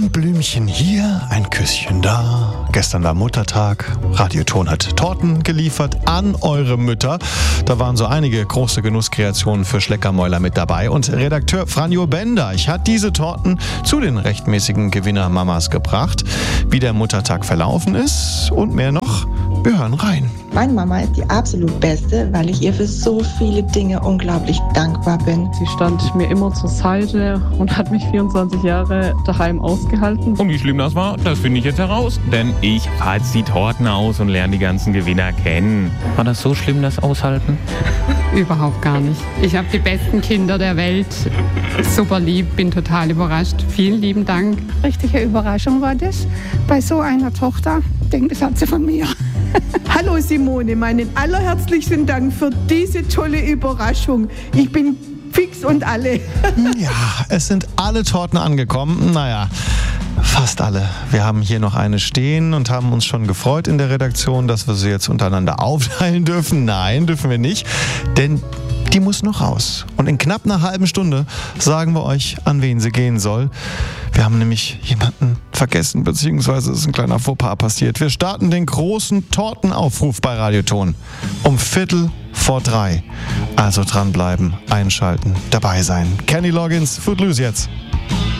Ein Blümchen hier, ein Küsschen da. Gestern war Muttertag. Radio Ton hat Torten geliefert an eure Mütter. Da waren so einige große Genusskreationen für Schleckermäuler mit dabei. Und Redakteur Franjo Bendeich hat diese Torten zu den rechtmäßigen Gewinnermamas gebracht. Wie der Muttertag verlaufen ist und mehr noch, wir hören rein. Meine Mama ist die absolut beste, weil ich ihr für so viele Dinge unglaublich dankbar bin. Sie stand mir immer zur Seite und hat mich 24 Jahre daheim ausgehalten. Und wie schlimm das war, das finde ich jetzt heraus. Denn ich fahre jetzt die Torten aus und lerne die ganzen Gewinner kennen. War das so schlimm, das Aushalten? Überhaupt gar nicht. Ich habe die besten Kinder der Welt. Super lieb, bin total überrascht. Vielen lieben Dank. Richtige Überraschung war das bei so einer Tochter. Ich denke, das hat sie von mir. Hallo Simone, meinen allerherzlichsten Dank für diese tolle Überraschung. Ich bin fix und alle. Ja, es sind alle Torten angekommen. Naja, fast alle. Wir haben hier noch eine stehen und haben uns schon gefreut in der Redaktion, dass wir sie jetzt untereinander aufteilen dürfen. Nein, dürfen wir nicht, denn die muss noch raus. Und in knapp einer halben Stunde sagen wir euch, an wen sie gehen soll. Wir haben nämlich jemanden vergessen, beziehungsweise ist ein kleiner Fauxpas passiert. Wir starten den großen Tortenaufruf bei Radio Ton um 2:45. Also dranbleiben, einschalten, dabei sein. Kenny Loggins, Footloose jetzt.